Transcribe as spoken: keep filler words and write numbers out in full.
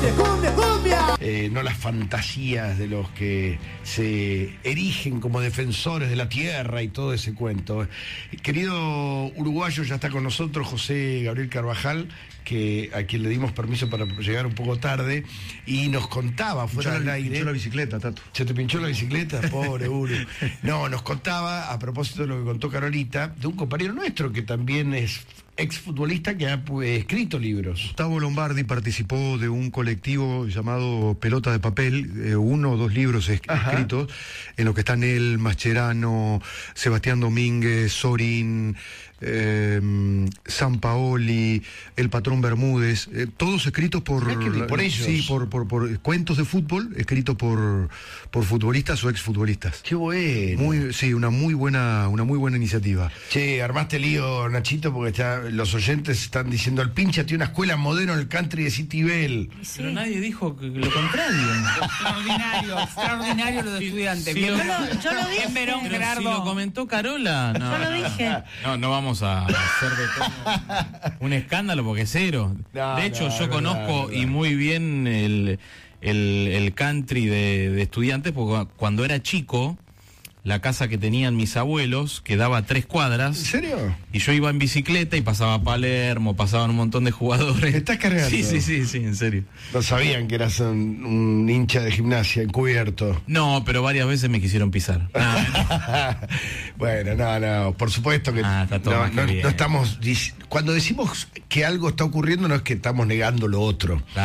Eh, no las fantasías de los que se erigen como defensores de la tierra y todo ese cuento. Querido uruguayo, ya está con nosotros José Gabriel Carvajal, que a quien le dimos permiso para llegar un poco tarde, y nos contaba fuera del aire. Pinchó la bicicleta, Tato. ¿Se te pinchó la bicicleta? Pobre Uru. No, nos contaba, a propósito de lo que contó Carolita, de un compañero nuestro que también es exfutbolista que ha pues, escrito libros. Gustavo Lombardi participó de un colectivo llamado Pelota de Papel, eh, uno o dos libros es- escritos, en los que están él, Mascherano, Sebastián Domínguez, Sorín, eh, Sampaoli, el patrón Bermúdez, eh, todos escritos por, Ah, que por ellos. sí, por, por, por cuentos de fútbol, escritos por, por futbolistas o exfutbolistas. Qué bueno. Muy, sí, una muy buena, una muy buena iniciativa. Che, armaste lío, Nachito, porque está, los oyentes están diciendo, el pincha tiene una escuela modelo en el country de City Bell. Sí. Pero nadie dijo que, que lo contrario. Extraordinario, extraordinario lo de estudiantes. Sí, Bien, lo- Verón, yo bien, lo dije. Verón, Pero Gerardo. si lo comentó Carola. No, Yo lo no, dije. No, no vamos a hacer de todo un escándalo porque cero. No, de hecho, no, yo es conozco verdad, es y muy bien el, el, el country de, de estudiantes, porque cuando era chico, la casa que tenían mis abuelos quedaba a tres ¿En cuadras. serio? Y yo iba en bicicleta y pasaba a Palermo, pasaban un montón de jugadores. ¿Me estás cargando? Sí, sí, sí, sí, en serio. No sabían que eras un, un hincha de gimnasia encubierto. No, pero varias veces me quisieron pisar. Bueno, no, no, por supuesto que Ah, está todo no, más que no- bien. no estamos... dic- Cuando decimos que algo está ocurriendo no es que estamos negando lo otro.